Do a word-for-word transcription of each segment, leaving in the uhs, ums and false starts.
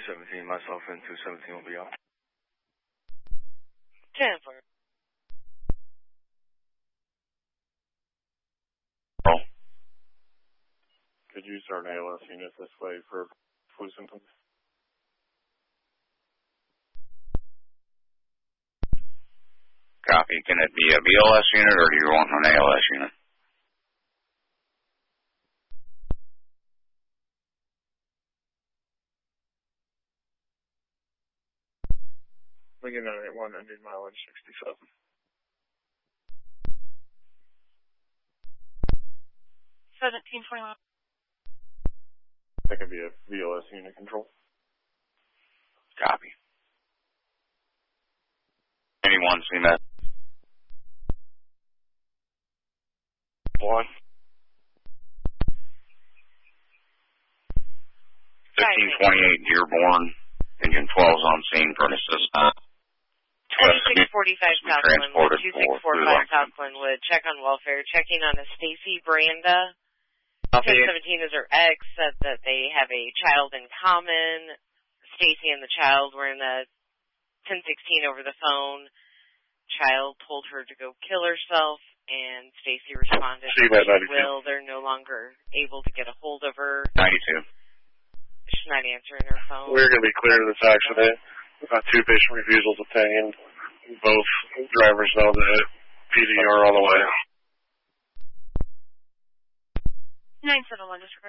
seventeen. Myself and two seventeen will be out. ten four. Oh. Could you start an A L S unit this way for flu symptoms? Copy. Can it be a B L S unit or do you want an A L S unit? Lincoln nine eight one, ending mileage sixty-seven. seventeen twenty-one. That could be a V L S unit control. Copy. Anyone seen that? One. fifteen twenty-eight Dearborn, engine twelve is on scene for an assistant. twenty-six forty-five South Glenwood, two six four five South Glenwood. Check on welfare. Checking on a Stacy Branda. ten seventeen is her ex, said that they have a child in common. Stacy and the child were in the ten sixteen over the phone. Child told her to go kill herself, and Stacy responded, See that, she will. They're no longer able to get a hold of her. ninety-two. She's not answering her phone. We're going to be clear of this accident. Uh, two patient refusals obtained. Both drivers know that P D R all the way. nine seven one, disregard.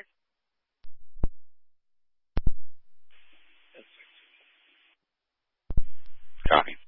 Copy.